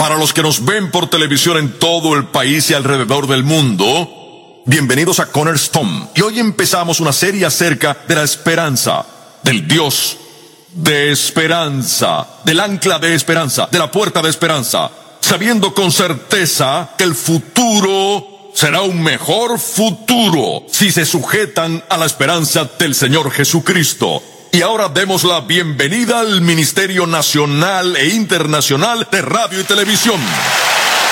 Para los que nos ven por televisión en todo el país y alrededor del mundo, bienvenidos a Cornerstone. Y hoy empezamos una serie acerca de la esperanza, del Dios de esperanza, del ancla de esperanza, de la puerta de esperanza, sabiendo con certeza que el futuro será un mejor futuro si se sujetan a la esperanza del Señor Jesucristo. Y ahora demos la bienvenida al Ministerio Nacional e Internacional de Radio y Televisión.